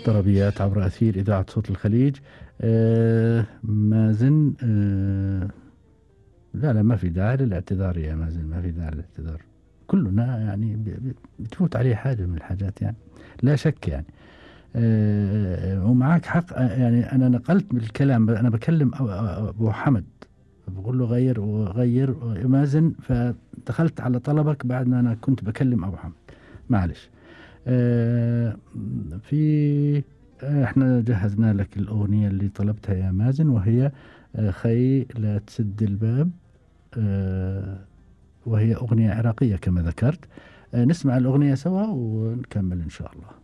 طربيات عبر أثير إذاعة صوت الخليج. مازن، لا ما في داعي للاعتذار يا مازن، ما في داعي للاعتذار. كلنا يعني بتفوت عليه حاجة من الحاجات يعني، لا شك يعني. ومعك حق. يعني أنا نقلت بالكلام، أنا بكلم أبو حمد، بقول له غير وغير مازن، فدخلت على طلبك بعد ما أنا كنت بكلم أبو حمد. معلش. آه، في احنا جهزنا لك الأغنية اللي طلبتها يا مازن، وهي خي لا تسد الباب. آه، وهي أغنية عراقية كما ذكرت. نسمع الأغنية سوا ونكمل إن شاء الله.